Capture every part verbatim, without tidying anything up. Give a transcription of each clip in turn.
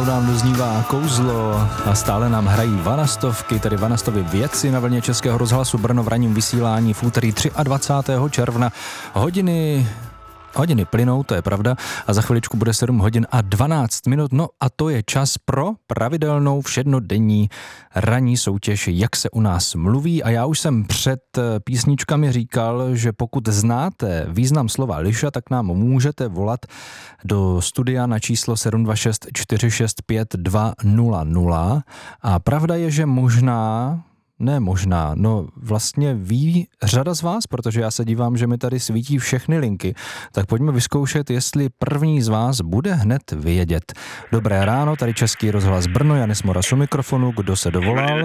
nám doznívá kouzlo a stále nám hrají vanastovky, tedy vanastovy věci na vlně Českého rozhlasu Brno v ranním vysílání v úterý dvacátého třetího června. Hodiny... Hodiny plynou, to je pravda, a za chviličku bude sedm hodin a dvanáct minut, no a to je čas pro pravidelnou všednodenní ranní soutěž, jak se u nás mluví. A já už jsem před písničkami říkal, že pokud znáte význam slova liša, tak nám můžete volat do studia na číslo sedm dva šest čtyři šest pět dva nula nula. A pravda je, že možná... Ne možná, no vlastně ví řada z vás, protože já se dívám, že mi tady svítí všechny linky, tak pojďme vyzkoušet, jestli první z vás bude hned vědět. Dobré ráno, tady Český rozhlas Brno, Janis Moras u mikrofonu, kdo se dovolal?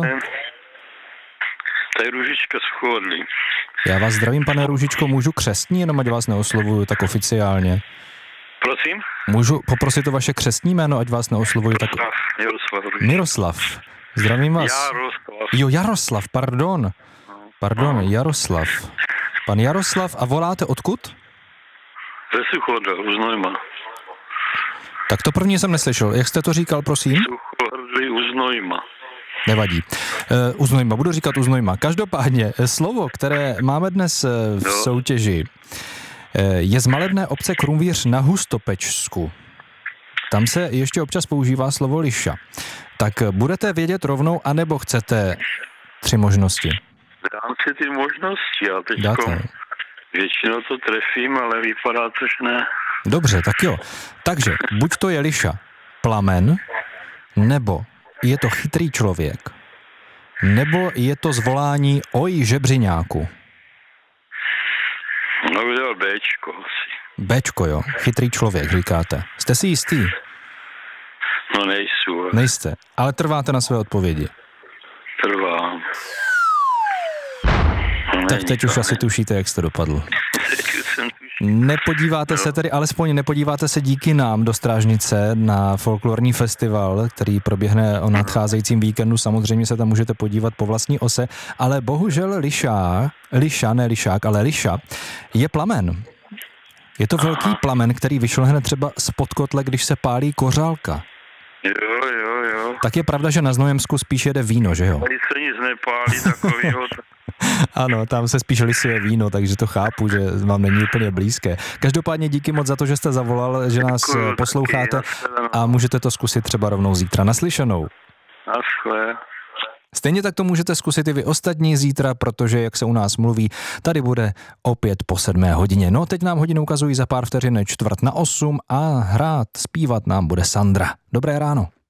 Tady Růžička z Chůdny. Já vás zdravím, pane Růžičko, můžu křestní, jenom ať vás neoslovuju tak oficiálně. Prosím? Můžu poprosit o vaše křestní jméno, ať vás neoslovuju tak... Miroslav. Miroslav. Zdravím vás. Jaroslav. Jo, Jaroslav, pardon. Pardon, Jaroslav. Pan Jaroslav, a voláte odkud? Ze Suchodla, u Znojma. Tak to první jsem neslyšel. Jak jste to říkal, prosím? Suchodli u Znojma. Nevadí. Uh, u Znojma, budu říkat u Znojma. Každopádně, slovo, které máme dnes v no. soutěži, je z malebné obce Krumvíř na Hustopečsku. Tam se ještě občas používá slovo liša. Tak budete vědět rovnou, anebo chcete tři možnosti? Dám si ty možnosti, já teď většinou to trefím, ale vypadá to, že ne. Dobře, tak jo. Takže buď to je liša plamen, nebo je to chytrý člověk, nebo je to zvolání oj žebřiňáku. No viděl Bčko asi. Bčko, jo. Chytrý člověk, říkáte. Jste si jistý? No nejsou. Ale... Nejste, ale trváte na své odpovědi. Trvám. No, tak teď už asi tušíte, jak jste dopadl. Nepodíváte no. se tedy, alespoň nepodíváte se díky nám do Strážnice na folklorní festival, který proběhne o nadcházejícím víkendu. Samozřejmě se tam můžete podívat po vlastní ose, ale bohužel liša, liša, ne lišák, ale liša je plamen. Je to velký Aha. plamen, který vyšel hned třeba spod kotle, když se pálí kořálka. Jo, jo, jo. Tak je pravda, že na Znojemsku spíš jede víno, že jo? Tady se nic nepálí takovýho. Ano, tam se spíš lisuje víno, takže to chápu, že vám není úplně blízké. Každopádně díky moc za to, že jste zavolal, že nás Děkuju, posloucháte a můžete to zkusit třeba rovnou zítra. Naslyšenou. Naschle. Stejně tak to můžete zkusit i vy ostatní zítra, protože, jak se u nás mluví, tady bude opět po sedmé hodině. No, teď nám hodinu ukazují za pár vteřin čtvrt na osm a hrát, zpívat nám bude Sandra. Dobré ráno.